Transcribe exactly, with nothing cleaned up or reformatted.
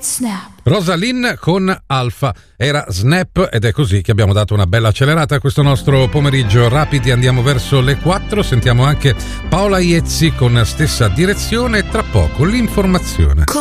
snap. Rosalind con Alfa era Snap, ed è così che abbiamo dato una bella accelerata a questo nostro pomeriggio. Rapidi, andiamo verso le quattro, sentiamo anche Paola Iezzi con stessa direzione, tra poco l'informazione.